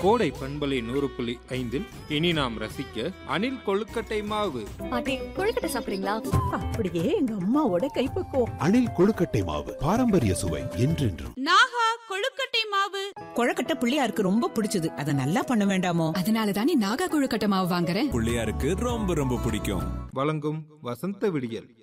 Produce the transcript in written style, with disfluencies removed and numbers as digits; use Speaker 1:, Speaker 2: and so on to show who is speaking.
Speaker 1: கோடை பண்பலை 100.5 இனி நாம் ரசிக்க அணில் கொழுக்கட்டை மாவு.
Speaker 2: பாட்டி, கொழுக்கட்டை சாப்பிடுறீங்களா?
Speaker 3: அப்படியே எங்க அம்மாவோட கைப்பக்குவம்.
Speaker 4: அணில் கொழுக்கட்டை மாவு, பாரம்பரிய சுவை என்றென்றும்.
Speaker 5: நாகா கொழுக்கட்டை மாவு.
Speaker 6: கொழுக்கட்டை பிள்ளையாருக்கு ரொம்ப பிடிச்சது, அத நல்லா பண்ண வேண்டாமோ?
Speaker 7: அதனாலதான் நாகா கொழுக்கட்டை மாவு வாங்குறேன்.
Speaker 8: பிள்ளையாருக்கு ரொம்ப ரொம்ப பிடிக்கும்.
Speaker 1: வழங்கும் வசந்த விடியல்.